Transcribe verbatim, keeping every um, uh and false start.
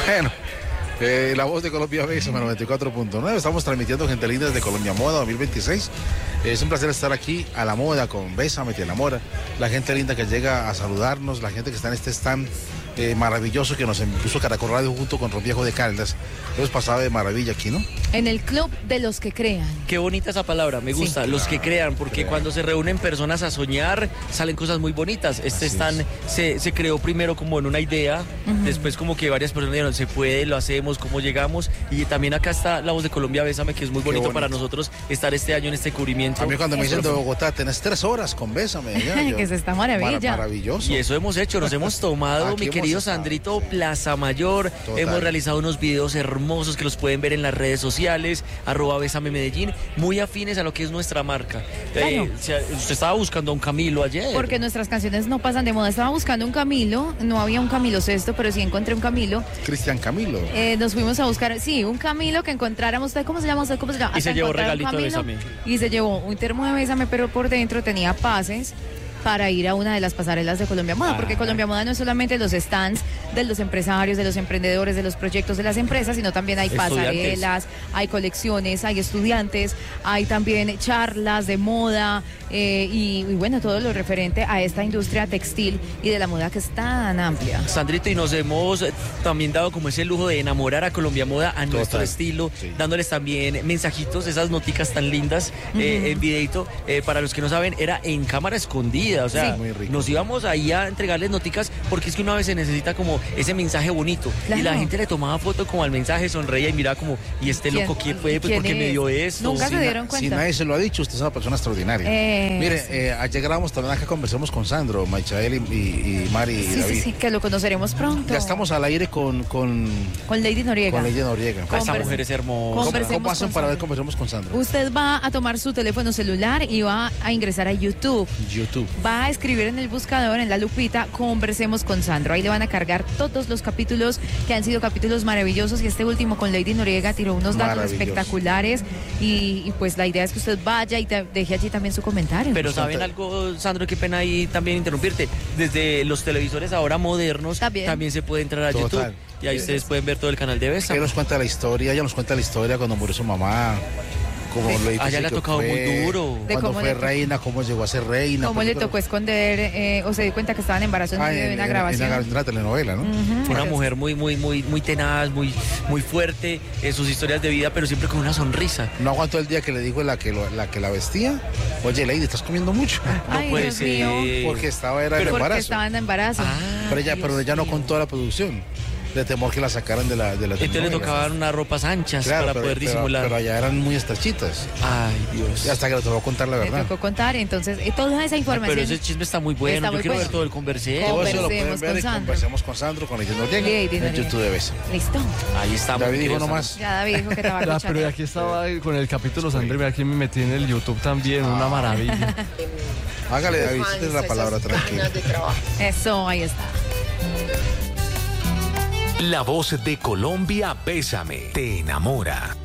Bueno, eh, la voz de Colombia Bésame noventa y cuatro punto nueve. Estamos transmitiendo Gente Linda desde Colombia Moda dos mil veintiséis. Es un placer estar aquí a la moda con Bésame, te enamora. La gente linda que llega a saludarnos, la gente que está en este stand eh, maravilloso que nos puso Caracol Radio junto con Ron de Caldas. Hemos pasado de maravilla aquí, ¿no? En el club de los que crean. Qué bonita esa palabra, me gusta, sí. Los que crean, porque crean. Cuando se reúnen personas a soñar, salen cosas muy bonitas. Este Así stand se, se creó primero como en una idea, uh-huh. Después como que varias personas dijeron, se puede, lo hacemos, cómo llegamos, y también acá está la voz de Colombia Bésame, que es muy bonito, bonito para nosotros estar este año en este cubrimiento. A mí cuando me dicen de Bogotá, tenés tres horas con Bésame. Ya, yo, que se está maravilla. Mar maravilloso. Y eso hemos hecho, nos hemos tomado, aquí mi querido estado, Sandrito, sí. Plaza Mayor, total. Hemos realizado unos videos hermosos que los pueden ver en las redes sociales, arroba Bésame Medellín, muy afines a lo que es nuestra marca. Claro. Eh, usted estaba buscando a un Camilo ayer. Porque nuestras canciones no pasan de moda. Estaba buscando un Camilo, no había un Camilo Sesto, pero sí encontré un Camilo. Cristian Camilo. Eh, nos fuimos a buscar, sí, un Camilo que encontráramos. ¿Cómo se llama usted? ¿Cómo se llama? Y Hasta se llevó regalito de Bésame. Y se llevó un termo de Bésame, pero por dentro tenía pases para ir a una de las pasarelas de Colombia Moda, ah. porque Colombia Moda no es solamente los stands de los empresarios, de los emprendedores, de los proyectos de las empresas, sino también hay pasarelas, hay colecciones, hay estudiantes, hay también charlas de moda eh, y, y bueno, todo lo referente a esta industria textil y de la moda que es tan amplia. Sandrito, y nos hemos también dado como ese lujo de enamorar a Colombia Moda a nuestro Total. estilo, sí. Dándoles también mensajitos, esas noticas tan lindas, uh-huh. eh, en videito, eh, para los que no saben, era en cámara escondida. O sea, sí, nos íbamos ahí a entregarles noticas porque es que una vez se necesita como ese mensaje bonito. Claro. Y la gente le tomaba foto como al mensaje, sonreía y miraba como, ¿y este loco quién fue? Pues porque me dio eso. Nunca si se dieron cuenta. Si nadie se lo ha dicho, usted es una persona extraordinaria. Eh, Mire, sí. eh, ayer grabamos también acá, conversamos con Sandro, Maichael y, y, y Mari y sí, David. Sí, sí, que lo conoceremos pronto. Ya estamos al aire con... Con, con Lady Noriega. Con Lady Noriega. Esa mujer es hermosa. ¿Cómo, ¿Cómo hacen para ver conversamos con Sandro? Usted va a tomar su teléfono celular y va a ingresar a YouTube. YouTube. Va a escribir en el buscador, en la lupita, Conversemos con Sandro. Ahí le van a cargar todos los capítulos que han sido capítulos maravillosos, y este último con Lady Noriega tiró unos datos espectaculares y, y pues la idea es que usted vaya y te deje allí también su comentario. Pero ¿saben algo, Sandro? Qué pena ahí también interrumpirte. Desde los televisores ahora modernos también, también se puede entrar a Total. YouTube y ahí ustedes pueden ver todo el canal de Bésame. Ella nos cuenta la historia, ella nos cuenta la historia cuando murió su mamá. Como de, le, allá le ha tocado fue, muy duro. Cuando fue reina, cómo llegó a ser reina. Cómo le tocó esconder, eh, o se dio cuenta que estaba en embarazo en, ah, en, una en, grabación. En una telenovela, ¿no? Uh-huh. Una mujer muy, muy, muy, muy tenaz, muy, muy fuerte en sus historias de vida, pero siempre con una sonrisa. No aguantó el día que le dijo la que, lo, la, que la vestía, oye, Lady, ¿estás comiendo mucho? No Ay, puede Dios ser. Mío. Porque estaba era pero en embarazo. Porque estaba en embarazo. Ah, pero ella, pero ella no contó la producción. De temor que la sacaran de la de la Entonces le tocaban unas ropas anchas, claro, para pero, poder pero, disimular. Pero allá eran muy estrechitas. Ay, Dios. Y hasta que le tocó contar la verdad. Le tocó contar, entonces, eh, toda esa información. Ay, pero ese chisme está muy bueno. Está Yo muy quiero bueno. ver todo el converseo. Todo eso lo pueden ver y conversemos con Sandro, con Lady Noriega, en YouTube de Bésame. Listo. Ahí estamos. David dijo nomás. Ya David dijo que estaba escuchando. Pero aquí estaba con el capítulo Sandro, mira aquí me metí en el YouTube también, ah. una maravilla. Hágale, David, si tienes la palabra tranquila. Eso, ahí está. La voz de Colombia Bésame te enamora.